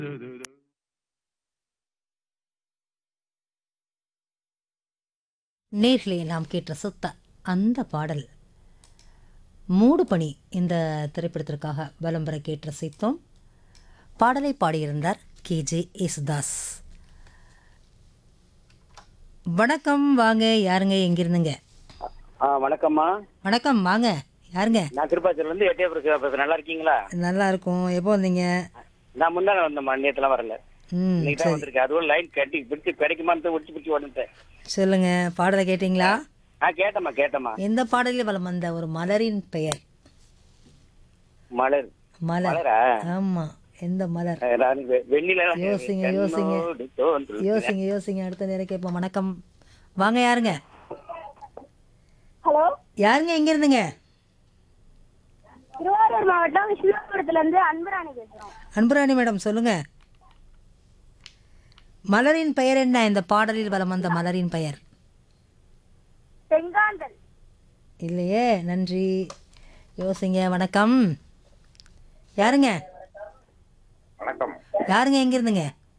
நேர்களே நாம் கேட்ட சுத்த அந்த பாடல் மூடு பனி இந்த திரைப்படத்திற்காக விளம்பர கேட்டு ரசித்தோம். பாடலை பாடியிருந்தார் KJ யேசுதாஸ். வணக்கம், வாங்க. யாருங்க, எங்கிருந்துங்க? வணக்கம்மா. வணக்கம், வாங்க. யாருங்க? நான் திருப்பாச்சூர்ல இருந்து பேசுறேன். நல்லா இருக்கீங்களா? நல்லா இருக்கும். எப்போ வந்தீங்க? நான் முந்தான வந்தேம்மா, நேற்றுலாம் வரல. இன்னைக்கு தான் சரி, வந்திருக்கேன். அதுவும் லைன் கட்டி பிடிச்சி கிடைக்குமான்னு பிடிச்சி வந்துட்டேன். சொல்லுங்க. பாடலை கேட்டீங்களா? கேட்டம்மா. எந்த பாடலில் வலம் வந்த ஒரு மலரின் பெயர்? மலர். மலர். மலரா? ஆமா, எந்த மலர்? வெண்ணில யோசிங்க, யோசிங்க, யோசிங்க, யோசிங்க. அடுத்த நேரம் கேட்போம். வணக்கம், வாங்க. யாருங்க? ஹலோ, யாருங்க, எங்க இருந்துங்க? திருவாரூர் மாவட்டம் சிவபுரத்துல இருந்து அன்புராணி பேசுறோம். அன்புராணி மேடம், சொல்லுங்க. மலரின் பெயர் என்ன? இந்த பாடலில் வலம் வந்த மலரின் பெயர்? செங்காந்தல். இல்லையே. நன்றி. யோசிங்க. வணக்கம், யாருங்க? வணக்கம். யாருங்க, எங்க இருந்துங்க?